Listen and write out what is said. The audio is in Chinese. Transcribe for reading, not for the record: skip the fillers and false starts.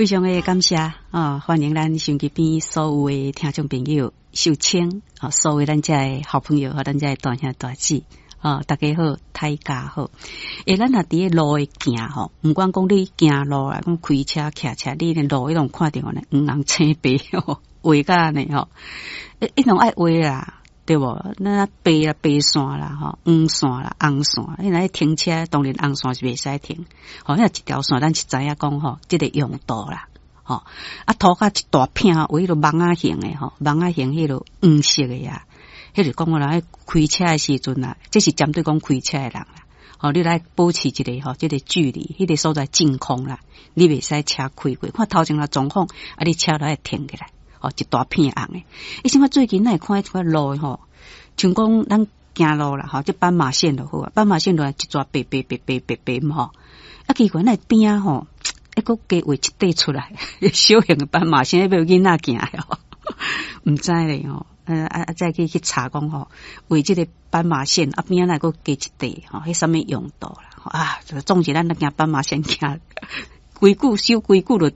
非常的感谢欢迎咱手机边所有的听众朋友秀清所有咱这的好朋友和咱这的大兄大姐大家好，大家好。咱若伫个路诶行吼，毋管讲你行路啊，讲开车、骑车，你连路迄种看到呢，黄红青白画甲呢吼，一种爱画啦。对无？那白啦、白线啦、黄线啦、红线，你若停车，当然红线是袂使停。那一条线，咱是知影讲这个用途啦。涂甲一大片，有迄个网仔形的网仔形迄个黄色的呀。迄就讲我来开车的时阵啦，这是针对讲开车的人啦。你来保持一个这个距离，迄个所在净空啦，你袂使车开过。看头前啦状况，你车来停起来。一大片红诶，像我最近会看一块路像讲咱行路啦这斑马线就好啊，斑马线就一抓白嘛奇怪那边一个加画一块出来，小型的斑马线要囡仔行诶唔知咧再去查讲为这个斑马线边那个加一块迄什么用途啦总是咱行斑马线行规矩守规矩就